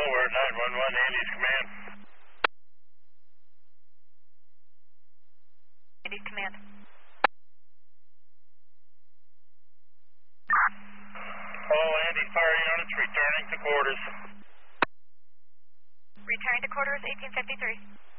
we're 911, Andy's command. Andy's command. All Andy fire units returning to quarters. Returning to quarters, 1853.